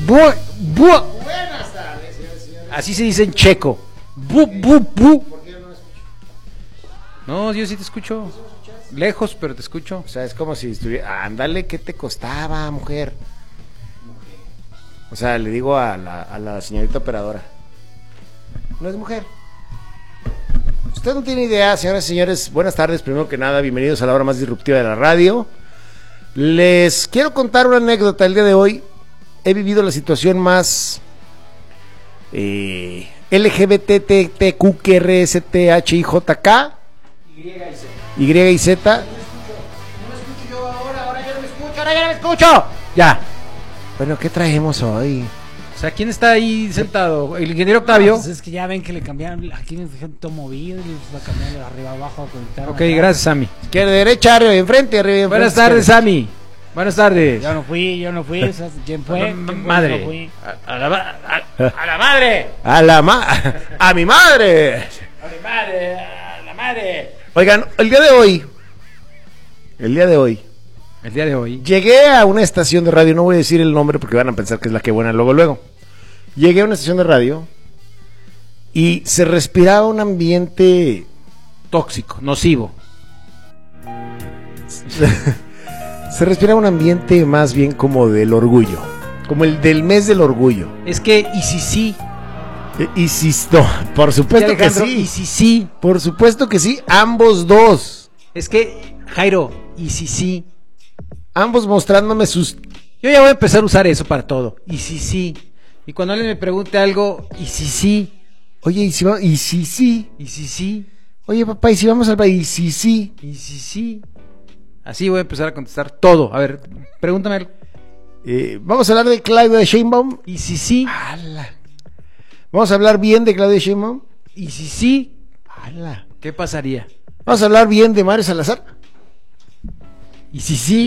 Buenas tardes, señores. Así se dice en checo. ¿Por qué no me escucho? No, yo sí te escucho. Lejos, pero te escucho. O sea, es como si estuviera... Ándale, ¿qué te costaba, mujer? O sea, le digo a la señorita operadora. No es mujer. Usted no tiene idea, señoras y señores. Buenas tardes, primero que nada, bienvenidos a la hora más disruptiva de la radio. Les quiero contar una anécdota. El día de hoy he vivido la situación más LGBTTQQRSTHIJK Y y Z. No me escucho yo ahora ya no me escucho, ahora ya no me escucho. Ya. Bueno, ¿qué traemos hoy? O sea, ¿quién está ahí sentado? ¿El ingeniero Octavio? Pues es que ya ven que le cambiaron, aquí me dijeron todo movido, y la cambiaron de arriba abajo a conectar. Ok, gracias, Sammy. Izquierda, derecha, arriba, enfrente, arriba, enfrente. Buenas tardes, Sammy. Buenas tardes. Yo no fui, o sea, ¿quién fue? Madre. No fui. A la madre. A mi madre. A mi madre. A la madre. Oigan, el día de hoy, llegué a una estación de radio, no voy a decir el nombre porque van a pensar que es la que buena luego. Llegué a una estación de radio y se respiraba un ambiente Tóxico, nocivo. se respiraba un ambiente más bien como del orgullo, como el del mes del orgullo. Es que, y si sí. No, por supuesto que sí. Y si sí. Por supuesto que sí, ambos dos. Es que, Jairo, y si sí. Ambos mostrándome sus... Yo ya voy a empezar a usar eso para todo. Y si sí. Y cuando alguien me pregunte algo, y si sí. Oye, ¿y si va... y si sí? Y si sí. Oye, papá, ¿y si vamos al baile? ¿Y si sí? Y si sí. Así voy a empezar a contestar todo. A ver, pregúntame algo. Vamos a hablar de Claudia Sheinbaum. Y si sí. ¡Hala! Vamos a hablar bien de Claudia Sheinbaum. Y si sí. ¡Hala! ¿Qué pasaría? Vamos a hablar bien de Mario Salazar. Y si sí.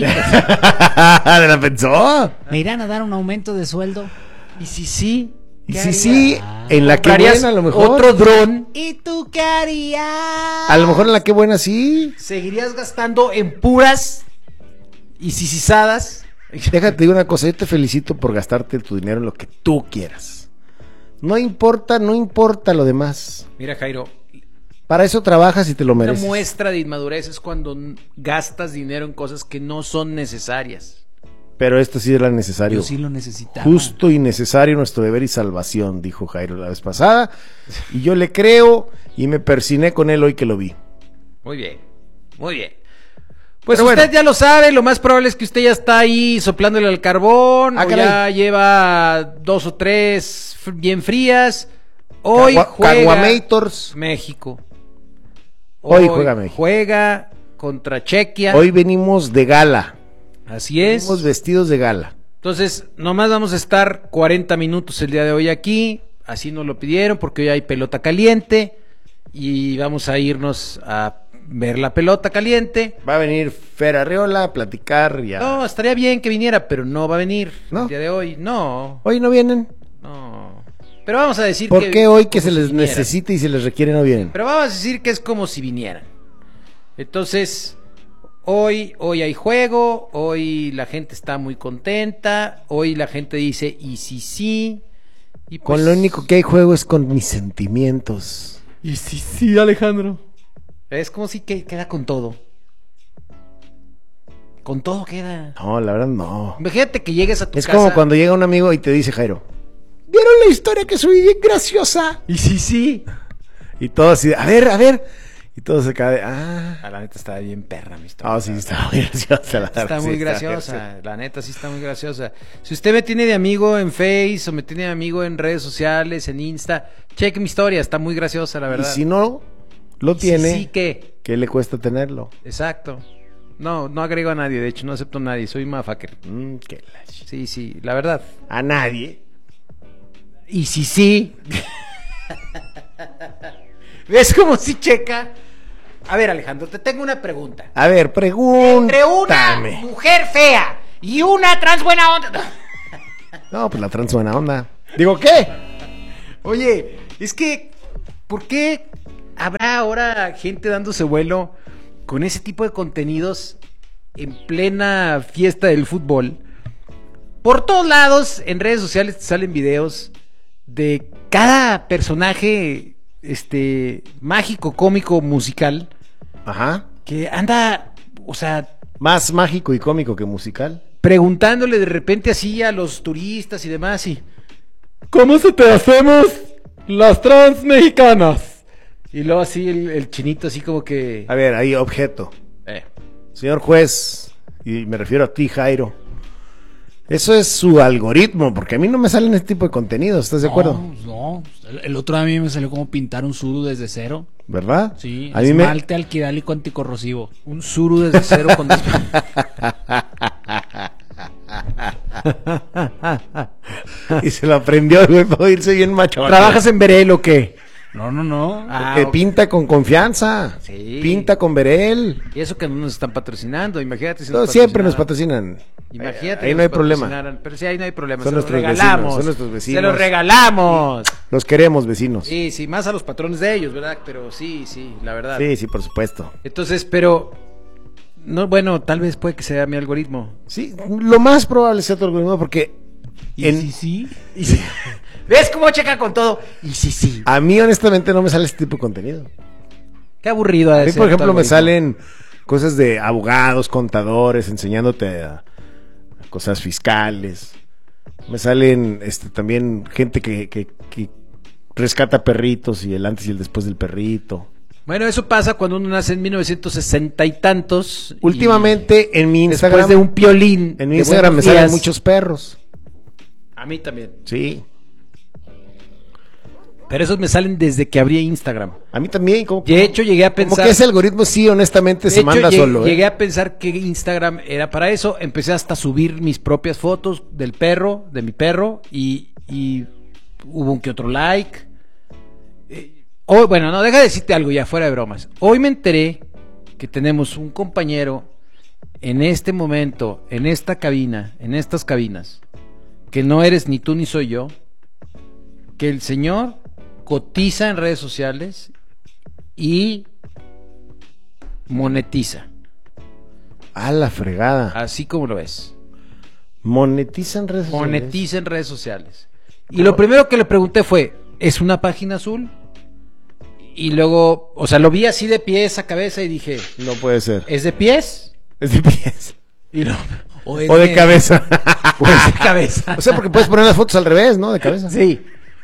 ¿La pensó? ¿Me irán a dar un aumento de sueldo? Y si sí. Y si sí, en la que ¿Comprarías buena a lo mejor. otro dron? ¿Y tú qué harías? A lo mejor en la que buena sí. ¿Seguirías gastando en puras y sisisadas? Déjate, digo una cosa, yo te felicito por gastarte tu dinero en lo que tú quieras. No importa lo demás. Mira, Jairo, Para eso trabajas y te lo mereces. una muestra de inmadurez es cuando gastas dinero en cosas que no son necesarias. Pero esto sí era necesario. Yo sí lo necesitaba. Justo y necesario, nuestro deber y salvación, dijo Jairo la vez pasada. Y yo le creo y me persiné con él hoy que lo vi. Muy bien, muy bien. Pues Pero usted bueno. ya lo sabe, lo más probable es que usted ya está ahí soplándole al carbón, o caray. ya lleva 2 o 3 bien frías. Hoy juega Caguamators. México. Hoy juega México. Juega contra Chequia. Hoy venimos de gala. Así es. Venimos vestidos de gala. Entonces, nomás vamos a estar 40 minutos el día de hoy aquí. Así nos lo pidieron porque hoy hay pelota caliente. Y vamos a irnos a ver la pelota caliente. Va a venir Fer Arreola a platicar ya. No, estaría bien que viniera, pero no va a venir ¿No? el día de hoy. No, Hoy no vienen. no. Pero vamos a decir ¿Por que... qué hoy que como se si les vinieran. necesita y se les requiere no vienen? Pero vamos a decir que es como si vinieran. Entonces, hoy hay juego, hoy la gente está muy contenta, hoy la gente dice, y si sí, y pues... Con lo único que hay juego es con mis sentimientos. Y si sí, Alejandro. Es como si queda con todo. Con todo queda. No, la verdad no. Imagínate que llegues a tu Es casa... como cuando llega un amigo y te dice, Jairo, ¿vieron la historia que subí bien graciosa? Y si sí. Y todo así, a ver. Y todo se cae, La neta está bien perra mi historia. sí, está muy graciosa. La Está verdad, muy sí, graciosa, la neta sí está muy graciosa. Si usted me tiene de amigo en Face o me tiene de amigo en redes sociales, en Insta, cheque mi historia, está muy graciosa, la Y verdad. si no lo Y si tiene, sí, ¿qué? ¿qué le cuesta tenerlo? Exacto. No agrego a nadie, de hecho, no acepto a nadie, soy motherfucker. Sí, la verdad. A nadie. Y si sí. ¿Ves cómo sí checa? A ver, Alejandro, te tengo una pregunta. A ver, pregúntame. Entre una mujer fea y una trans buena onda. No, pues la trans buena onda. Digo, ¿qué? Oye, es que, ¿por qué habrá ahora gente dándose vuelo con ese tipo de contenidos en plena fiesta del fútbol? por todos lados, en redes sociales te salen videos de cada personaje mágico, cómico, musical, Ajá. que anda, o sea, Más mágico y cómico que musical. preguntándole de repente así a los turistas y demás, y ¿cómo se te hacemos las trans mexicanas? Y luego así el chinito así como que... A ver, ahí objeto. Señor juez, y me refiero a ti, Jairo. Eso es su algoritmo, porque a mí no me salen este tipo de contenidos, ¿estás de acuerdo? No. El otro día a mí me salió como pintar un suru desde cero. ¿Verdad? Sí, a mí me... esmalte alquidálico anticorrosivo. Un suru desde cero con... Y se lo aprendió, güey, para irse bien macho. ¿Trabajas en Verel o qué? No. Que pinta con confianza. Sí. Pinta con Verel. Y eso que no nos están patrocinando, imagínate si No, nos siempre nos patrocinaran. patrocinan. Imagínate. Ahí que no hay nos problema. patrocinaran. Pero sí, ahí no hay problema. Son Se los nuestros regalamos. vecinos, son nuestros vecinos. Se los regalamos. Los queremos, vecinos. Sí, más a los patrones de ellos, ¿verdad? Pero sí, la verdad. Sí, por supuesto. Entonces, pero... No, bueno, tal vez puede que sea mi algoritmo. Sí, lo más probable sea tu algoritmo porque... Sí. ¿Ves cómo checa con todo? Y sí. A mí, honestamente, no me sale este tipo de contenido. Qué aburrido ha de A mí, ser por tu ejemplo, me algoritmo. salen cosas de abogados, contadores, enseñándote a cosas fiscales. Me salen también gente que rescata perritos y el antes y el después del perrito. Bueno, eso pasa cuando uno nace en 1960 y tantos. Últimamente en mi Instagram, después de un piolín. en mi de Instagram me Buenos salen Días. muchos perros. A mí también. Sí, Pero esos me salen desde que abrí Instagram. a mí también. De hecho, llegué a como pensar... que ese algoritmo sí, honestamente, De se hecho, manda solo. Llegué a pensar que Instagram era para eso. Empecé hasta a subir mis propias fotos del perro, de mi perro, y hubo un que otro like. Hoy, bueno, no, deja de decirte algo ya, fuera de bromas. Hoy me enteré que tenemos un compañero en este momento, en esta cabina, en estas cabinas, que no eres ni tú ni soy yo, que el señor cotiza en redes sociales y monetiza. A la fregada. Así como lo ves. Monetizan redes sociales. Monetiza en redes sociales. Y lo primero que le pregunté fue, ¿es una página azul? Y luego, o sea, lo vi así de pies a cabeza y dije, No puede ser. ¿es de pies? Es de pies. Y no, O de cabeza. o es de cabeza. O sea, porque puedes poner las fotos al revés, ¿no? De cabeza. Sí.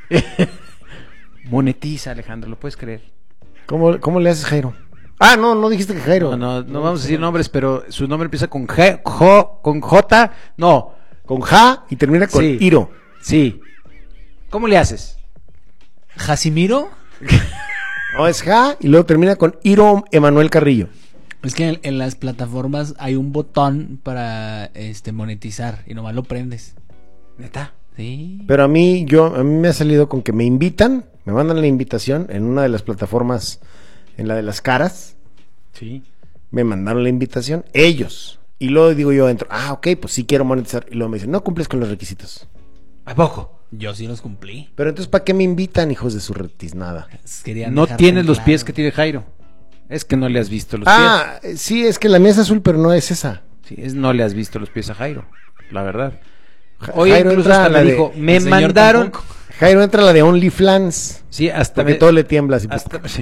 Monetiza, Alejandro, ¿lo puedes creer? ¿Cómo le haces, Jairo? Ah, no dijiste que Jairo. No vamos a decir nombres, pero su nombre empieza con G, con J, no. Con Ja y termina con Sí. Iro. Sí. ¿Cómo le haces? ¿Jasimiro? No, es Ja y luego termina con Iro Emanuel Carrillo. Es que en las plataformas hay un botón para monetizar y nomás lo prendes. ¿Neta? Sí. Pero a mí me ha salido con que me invitan, me mandan la invitación en una de las plataformas, en la de las caras. Sí. Me mandaron la invitación, ellos. Y luego digo yo adentro, ok, pues sí quiero monetizar. Y luego me dicen, no cumples con los requisitos. ¿A poco? Yo sí los cumplí. Pero entonces, ¿para qué me invitan, hijos de su retiznada? Querían No dejar tienes tan los claro. pies que tiene Jairo. Es que no le has visto los Sí, es que la mía es azul, pero no es esa. pies. Sí, no le has visto los pies a Jairo, la verdad. Ja- Hoy Jairo incluso entra hasta a la me de- dijo, me el señor mandaron... tampoco. Jairo entra a la de OnlyFans. Sí, hasta Porque me... todo le tiembla así. Sí.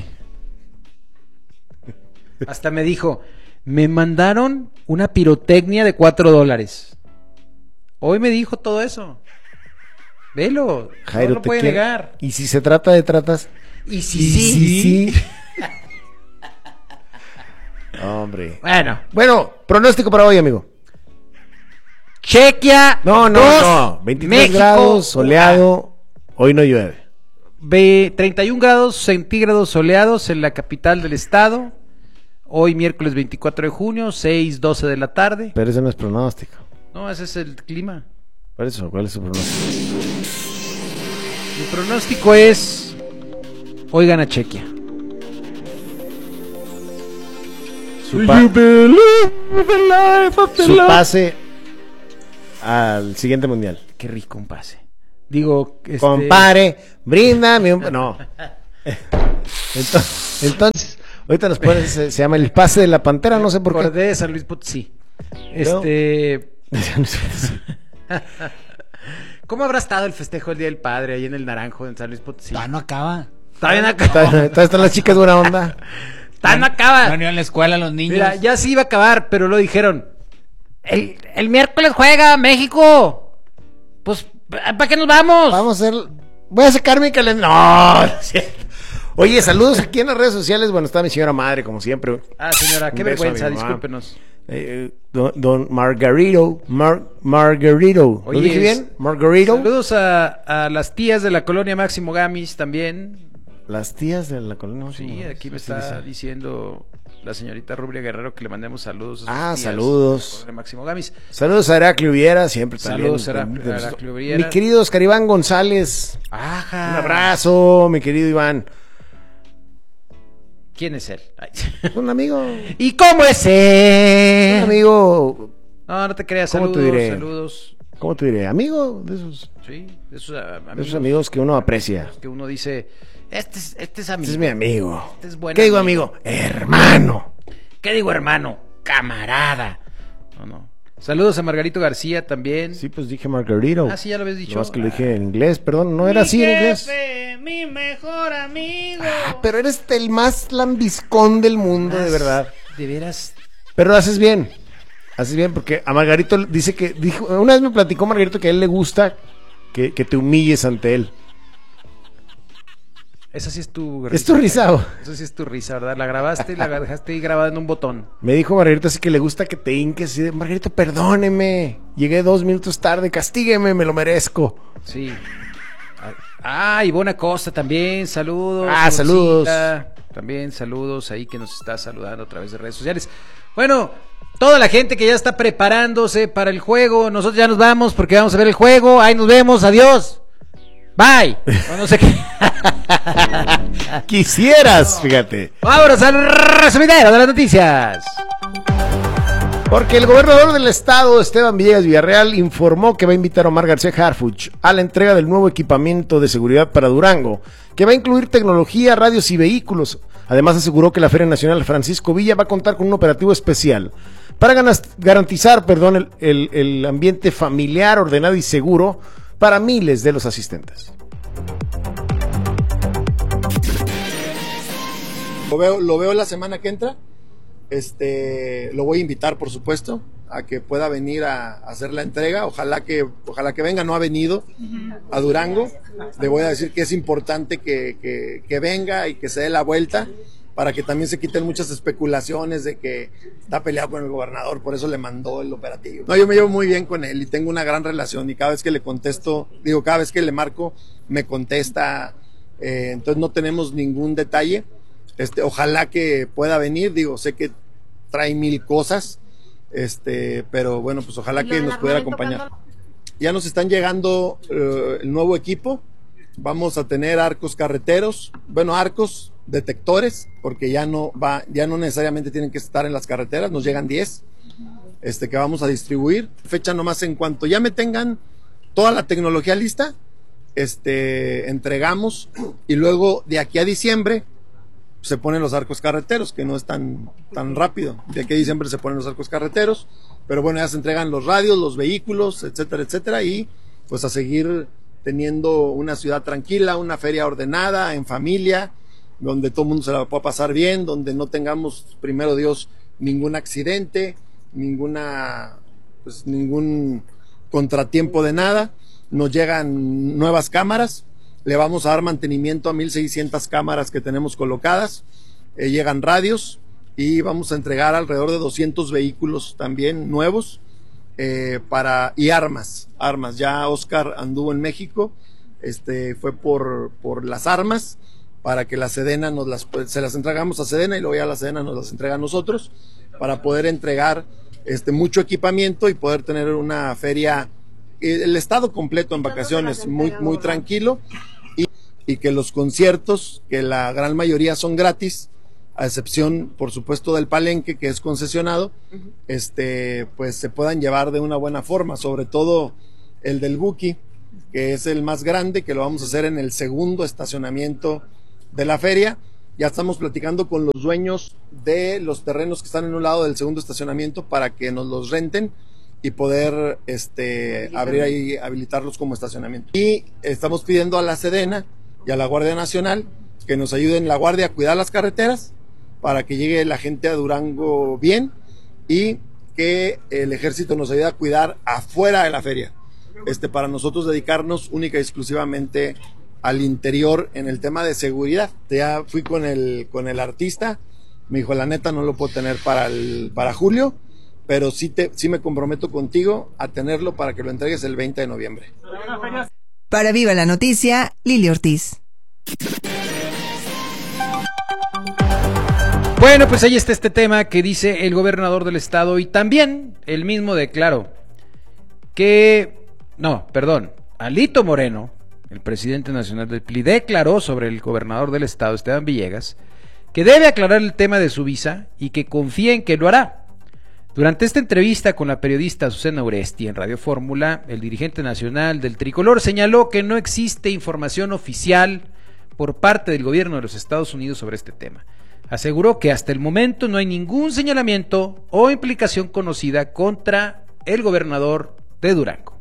Hasta me dijo, me mandaron una pirotecnia de $4. Hoy me dijo todo eso. Velo, Jairo, no lo te puede quiero. negar. Y si se trata de tratas. Y si Y sí. sí. Hombre. Bueno, Pronóstico para hoy, amigo. Chequia. No. 23 México, grados, soleado. Hoy no llueve. 31 grados centígrados soleados en la capital del estado. Hoy miércoles 24 de junio, 6:12 de la tarde. Pero ese no es pronóstico. No, ese es el clima. ¿Cuál es su pronóstico? Mi pronóstico es, hoy gana Chequia. Su pase al siguiente mundial. Qué rico un pase. Digo, Compare, bríndame un... No. Entonces, ahorita nos pones, se llama el pase de la Pantera, no sé por qué. Acordé de San Luis Potosí. ¿Cómo habrá estado el festejo del Día del Padre ahí en el Naranjo, en San Luis Potosí? Todavía no acaba. Todavía no acaba. Todavía están las chicas buena onda. Todavía no acaba. No han ido a la escuela los niños. Mira, ya se iba a acabar, pero lo dijeron. El miércoles juega México. Pues, ¿para qué nos vamos? Vamos a hacer... Voy a sacar mi calendario. No, no es cierto. Oye, saludos aquí en las redes sociales. Bueno, está mi señora madre, como siempre. Ah, señora, qué Un beso vergüenza, a mi mamá. discúlpenos. Don Margarito. Margarito. ¿Lo Oye, dije bien? Margarito. Saludos a las tías de la colonia Máximo Gamis también. Las tías de la colonia. Sí, aquí me está diciendo la señorita Rubria Guerrero que le mandemos saludos. Ah, tías saludos. de la colonia Máximo Gamis. Saludos a Heraclio Viera, siempre también. Saludos a Heraclio Viera. Mi querido Oscar Iván González. Ajá. Un abrazo, mi querido Iván. ¿Quién es él? Ay. Un amigo. ¿Y cómo es él? Un amigo. No, no te creas. ¿Cómo Saludos, te diré? saludos. ¿Cómo te diré? Amigo de esos, Sí, de esos amigos que uno aprecia. que uno dice, este es amigo. Este es mi amigo. Este es buen ¿Qué digo, amigo. amigo? Hermano. ¿Qué digo, hermano? Camarada. No. Saludos a Margarito García también. Sí, pues dije Margarito. Ah, sí, ya lo habías dicho. Lo más que lo dije en inglés, perdón. No era así en inglés. Jefe, mi mejor amigo. Ah, pero eres el más lambiscón del mundo, de verdad. De veras. Pero haces bien. Haces bien porque a Margarito dice que... una vez me platicó Margarito que a él le gusta que te humilles ante él. Esa sí es tu risa. Es tu risa. ¿O? Esa sí es tu risa, ¿verdad? La grabaste y la dejaste ahí grabada en un botón. Me dijo Margarito así que le gusta que te hinques y de, Margarito, perdóneme. Llegué 2 minutos tarde, castígueme, me lo merezco. Sí. Ah, Ivona Costa también, saludos. Ah, saludos. También saludos ahí que nos está saludando a través de redes sociales. Bueno, toda la gente que ya está preparándose para el juego, nosotros ya nos vamos porque vamos a ver el juego. Ahí nos vemos, adiós. Bye. No sé qué. Quisieras, fíjate. Vámonos al resumidero de las noticias. Porque el gobernador del estado, Esteban Villegas Villarreal, informó que va a invitar a Omar García Harfuch a la entrega del nuevo equipamiento de seguridad para Durango, que va a incluir tecnología, radios y vehículos. Además aseguró que la Feria Nacional Francisco Villa va a contar con un operativo especial para garantizar el ambiente familiar, ordenado y seguro para miles de los asistentes. Lo veo la semana que entra. Lo voy a invitar, por supuesto, a que pueda venir a hacer la entrega. Ojalá que venga. No ha venido a Durango. Le voy a decir que es importante que venga y que se dé la vuelta para que también se quiten muchas especulaciones de que está peleado con el gobernador, por eso le mandó el operativo. No, yo me llevo muy bien con él y tengo una gran relación, y cada vez que le contesto, cada vez que le marco, me contesta, entonces no tenemos ningún detalle. Ojalá que pueda venir, sé que trae 1000 cosas, pero bueno, pues ojalá que nos pudiera acompañar. Ya nos están llegando el nuevo equipo. Vamos a tener arcos carreteros, arcos detectores, porque ya no necesariamente tienen que estar en las carreteras. Nos llegan 10 que vamos a distribuir. Fecha nomás, en cuanto ya me tengan toda la tecnología lista, entregamos, y luego de aquí a diciembre se ponen los arcos carreteros, que no es tan rápido. De aquí a diciembre se ponen los arcos carreteros, pero bueno, ya se entregan los radios, los vehículos, etcétera, etcétera, y pues a seguir teniendo una ciudad tranquila, una feria ordenada, en familia, donde todo el mundo se la pueda pasar bien, donde no tengamos, primero Dios, ningún accidente, ningún contratiempo de nada. Nos llegan nuevas cámaras, le vamos a dar mantenimiento a 1600 cámaras que tenemos colocadas, llegan radios, y vamos a entregar alrededor de 200 vehículos también nuevos, y armas. Ya Oscar anduvo en México, fue por las armas, para que la Sedena se las entregamos a Sedena, y luego ya la Sedena nos las entrega a nosotros, para poder entregar mucho equipamiento y poder tener una feria, el estado completo en vacaciones, muy tranquilo, y que los conciertos, que la gran mayoría son gratis, a excepción, por supuesto, del Palenque, que es concesionado, pues se puedan llevar de una buena forma, sobre todo el del Buki, que es el más grande, que lo vamos a hacer en el segundo estacionamiento de la feria. Ya estamos platicando con los dueños de los terrenos que están en un lado del segundo estacionamiento para que nos los renten y poder habilitarlos como estacionamiento. Y estamos pidiendo a la Sedena y a la Guardia Nacional que nos ayuden la Guardia a cuidar las carreteras para que llegue la gente a Durango bien, y que el Ejército nos ayude a cuidar afuera de la feria, para nosotros dedicarnos única y exclusivamente al interior en el tema de seguridad. Ya fui con el artista, me dijo, la neta no lo puedo tener para julio, pero sí me comprometo contigo a tenerlo para que lo entregues el 20 de noviembre. Para Viva la Noticia, Lili Ortiz. Bueno, pues ahí está este tema que dice el gobernador del estado, y también él mismo declaró Alito Moreno, el presidente nacional del PRI, declaró sobre el gobernador del estado, Esteban Villegas, que debe aclarar el tema de su visa y que confía en que lo hará. Durante esta entrevista con la periodista Susana Uresti en Radio Fórmula, el dirigente nacional del Tricolor señaló que no existe información oficial por parte del gobierno de los Estados Unidos sobre este tema. Aseguró que hasta el momento no hay ningún señalamiento o implicación conocida contra el gobernador de Durango.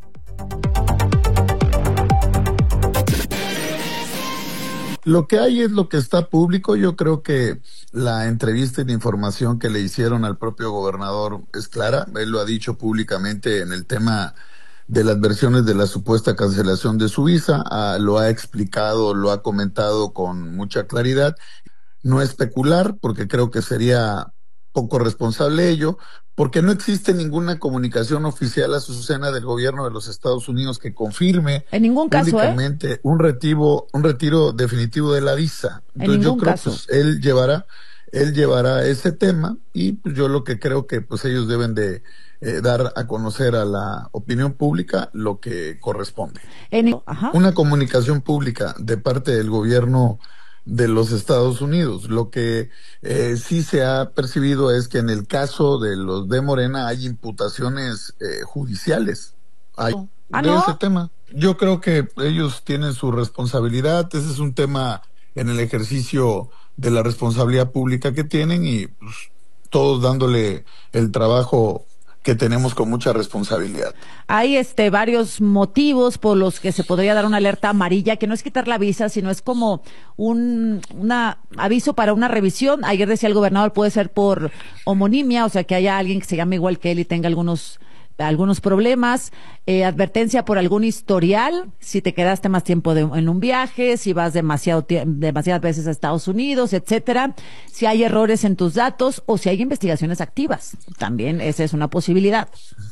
Lo que hay es lo que está público. Yo creo que la entrevista y la información que le hicieron al propio gobernador es clara. Él lo ha dicho públicamente en el tema de las versiones de la supuesta cancelación de su visa. Lo ha explicado, lo ha comentado con mucha claridad. No especular, porque creo que sería poco responsable ello, porque no existe ninguna comunicación oficial a Susana del gobierno de los Estados Unidos que confirme en ningún caso, públicamente un retiro definitivo de la visa. Entonces yo creo que él llevará ese tema, y pues yo lo que creo que pues ellos deben de dar a conocer a la opinión pública lo que corresponde. Una comunicación pública de parte del gobierno de los Estados Unidos. Lo que sí se ha percibido es que en el caso de los de Morena hay imputaciones judiciales ese tema. Yo creo que ellos tienen su responsabilidad. Ese es un tema en el ejercicio de la responsabilidad pública que tienen, y pues, todos dándole el trabajo que tenemos con mucha responsabilidad. Hay varios motivos por los que se podría dar una alerta amarilla, que no es quitar la visa, sino es como un aviso para una revisión. Ayer decía el gobernador, puede ser por homonimia, o sea, que haya alguien que se llame igual que él y tenga algunos problemas, advertencia por algún historial, si te quedaste más tiempo en un viaje, si vas demasiadas veces a Estados Unidos, etcétera, si hay errores en tus datos o si hay investigaciones activas, también esa es una posibilidad.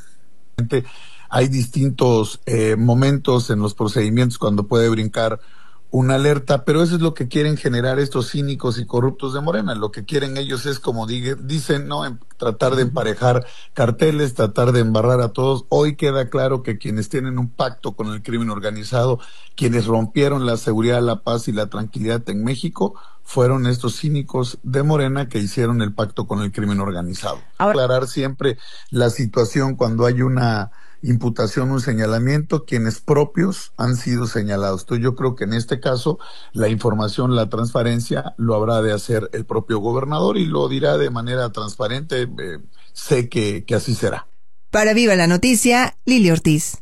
Hay distintos momentos en los procedimientos cuando puede brincar una alerta, pero eso es lo que quieren generar estos cínicos y corruptos de Morena. Lo que quieren ellos es, como dicen, ¿no?, tratar de emparejar carteles, tratar de embarrar a todos. Hoy queda claro que quienes tienen un pacto con el crimen organizado, quienes rompieron la seguridad, la paz y la tranquilidad en México, fueron estos cínicos de Morena que hicieron el pacto con el crimen organizado. Aclarar siempre la situación cuando hay una imputación, un señalamiento, quienes propios han sido señalados. Entonces yo creo que en este caso la información, la transparencia lo habrá de hacer el propio gobernador y lo dirá de manera transparente. Sé que así será. Para Viva la Noticia, Lili Ortiz.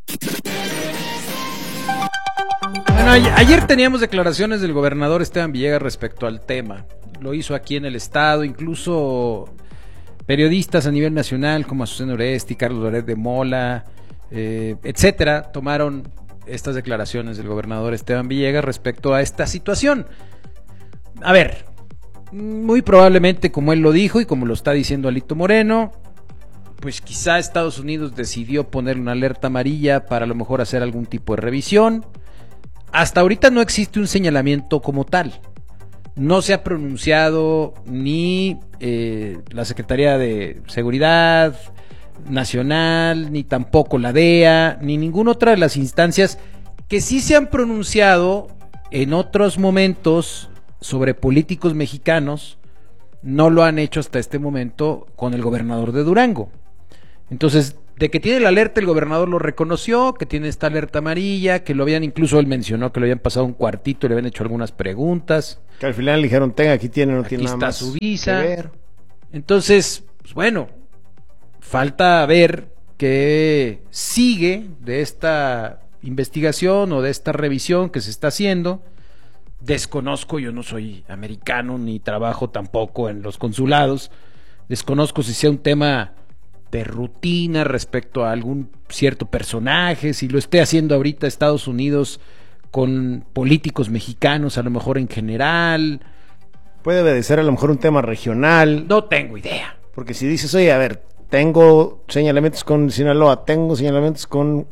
Bueno, ayer teníamos declaraciones del gobernador Esteban Villegas respecto al tema. Lo hizo aquí en el estado, incluso periodistas a nivel nacional como Susana Uresti, Carlos Loret de Mola, etcétera, tomaron estas declaraciones del gobernador Esteban Villegas respecto a esta situación. A ver, muy probablemente, como él lo dijo y como lo está diciendo Alito Moreno, pues quizá Estados Unidos decidió poner una alerta amarilla para a lo mejor hacer algún tipo de revisión. Hasta ahorita no existe un señalamiento como tal. No se ha pronunciado ni la Secretaría de Seguridad Nacional, ni tampoco la DEA, ni ninguna otra de las instancias que sí se han pronunciado en otros momentos sobre políticos mexicanos. No lo han hecho hasta este momento con el gobernador de Durango. Entonces, de que tiene la alerta, el gobernador lo reconoció, que tiene esta alerta amarilla, que lo habían, incluso él mencionó que lo habían pasado un cuartito y le habían hecho algunas preguntas. Que al final le dijeron, tenga, aquí tiene, no aquí tiene nada más su visa. Que ver. Entonces, pues bueno, falta ver que sigue de esta investigación o de esta revisión que se está haciendo. Desconozco, yo no soy americano ni trabajo tampoco en los consulados, desconozco si sea un tema de rutina respecto a algún cierto personaje, si lo esté haciendo ahorita Estados Unidos con políticos mexicanos, a lo mejor en general. Puede obedecer a lo mejor un tema regional. No tengo idea. Porque si dices, oye, a ver, tengo señalamientos con Sinaloa, tengo señalamientos con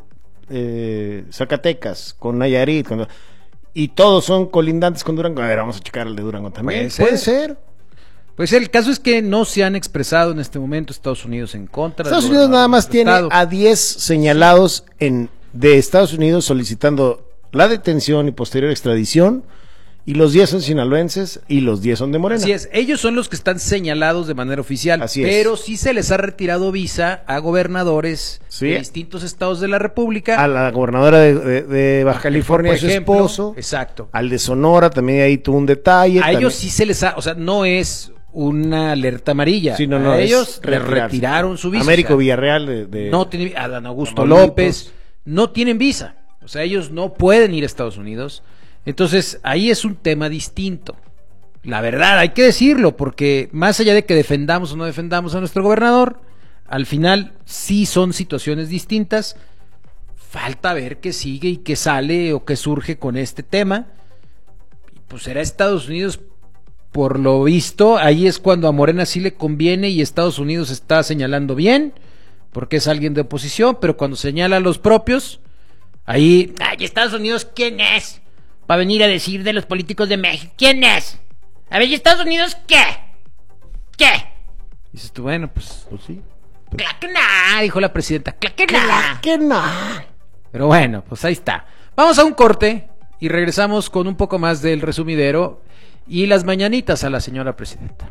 Zacatecas, con Nayarit, y todos son colindantes con Durango. A ver, vamos a checar el de Durango también. Puede ser. Pues el caso es que no se han expresado en este momento Estados Unidos en contra. Estados Unidos nada más tiene a 10 señalados de Estados Unidos solicitando la detención y posterior extradición, y los 10 son sinaloenses y los 10 son de Morena. Así es, ellos son los que están señalados de manera oficial, pero sí se les ha retirado visa a gobernadores de distintos estados de la República. A la gobernadora de Baja California, por ejemplo, su esposo. Exacto. Al de Sonora también ahí tuvo un detalle. A ellos sí se les ha, o sea, no es una alerta amarilla. Sí, no, a ellos les retiraron su visa. Américo Villarreal no tiene, Adán Augusto López no tienen visa. O sea, ellos no pueden ir a Estados Unidos. Entonces, ahí es un tema distinto. La verdad, hay que decirlo, porque más allá de que defendamos o no defendamos a nuestro gobernador, al final sí son situaciones distintas. Falta ver qué sigue y qué sale o qué surge con este tema. Y pues será Estados Unidos, por lo visto, ahí es cuando a Morena sí le conviene y Estados Unidos está señalando bien, porque es alguien de oposición, pero cuando señala a los propios, ahí, ay, Estados Unidos, ¿quién es? Para venir a decir de los políticos de México, ¿quién es? A ver, ¿y Estados Unidos qué? ¿Qué? Dices tú, bueno, pues sí. ¡Claro que no! Dijo la presidenta, ¡claro que no! ¡Claro que no! Pero bueno, pues ahí está. Vamos a un corte y regresamos con un poco más del resumidero y las mañanitas a la señora presidenta.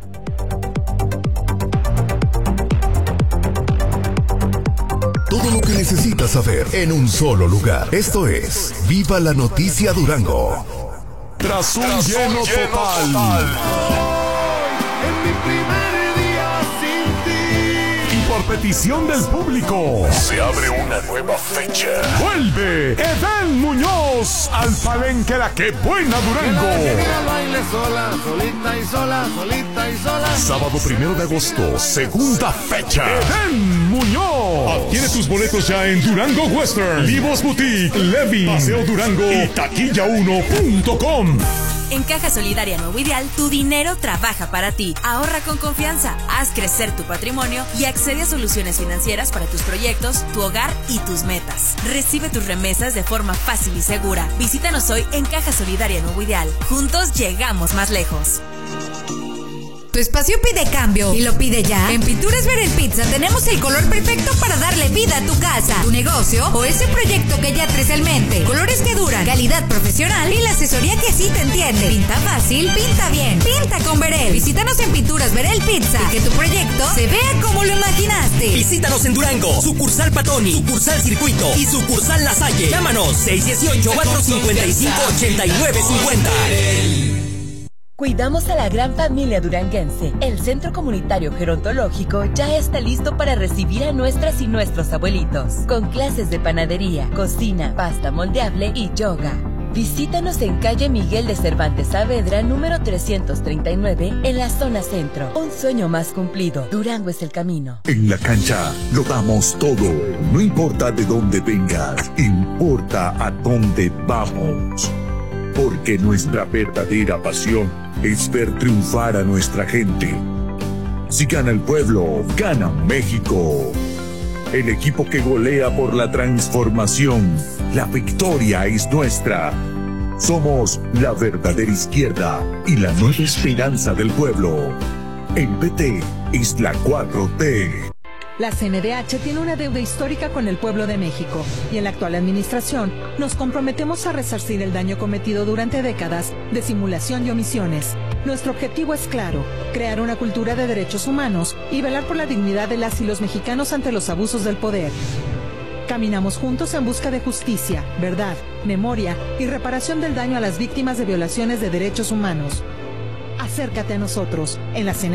Todo lo que necesitas saber en un solo lugar. Esto es Viva la Noticia Durango. Tras un lleno total. En mi primer día sin ti. Y por petición del público, se abre una nueva fecha. Vuelve Edén Muñoz al palenque La Que Buena Durango. Sola, solita y sola, solita y sola. Sábado 1 de agosto, segunda fecha. Edén Muñoz. Adquiere tus boletos ya en Durango Western, Vivos Boutique, Levin, Paseo Durango y taquilla1.com. En Caja Solidaria Nuevo Ideal, tu dinero trabaja para ti. Ahorra con confianza, haz crecer tu patrimonio y accede a soluciones financieras para tus proyectos, tu hogar y tus metas. Recibe tus remesas de forma fácil y segura. Visítanos hoy en Caja Solidaria Nuevo Ideal. Juntos llegamos más lejos. Tu espacio pide cambio y lo pide ya. En Pinturas Verel Pizza tenemos el color perfecto para darle vida a tu casa, tu negocio o ese proyecto que ya traes en mente. Colores que duran, calidad profesional y la asesoría que sí te entiende. Pinta fácil, pinta bien, pinta con Verel. Visítanos en Pinturas Verel Pizza y que tu proyecto se vea como lo imaginaste. Visítanos en Durango, sucursal Patoni, sucursal Circuito y sucursal La Salle. Llámanos 618-455-8950. Cuidamos a la gran familia duranguense. El Centro Comunitario Gerontológico ya está listo para recibir a nuestras y nuestros abuelitos, con clases de panadería, cocina, pasta moldeable y yoga. Visítanos en calle Miguel de Cervantes Saavedra, número 339, en la zona centro. Un sueño más cumplido. Durango es el camino. En la cancha lo damos todo. No importa de dónde vengas, importa a dónde vamos. Porque nuestra verdadera pasión es ver triunfar a nuestra gente. Si gana el pueblo, gana México. El equipo que golea por la transformación. La victoria es nuestra. Somos la verdadera izquierda y la nueva esperanza del pueblo. El PT es la 4T. La CNDH tiene una deuda histórica con el pueblo de México y en la actual administración nos comprometemos a resarcir el daño cometido durante décadas de simulación y omisiones. Nuestro objetivo es claro, crear una cultura de derechos humanos y velar por la dignidad de las y los mexicanos ante los abusos del poder. Caminamos juntos en busca de justicia, verdad, memoria y reparación del daño a las víctimas de violaciones de derechos humanos. Acércate a nosotros en la CNDH.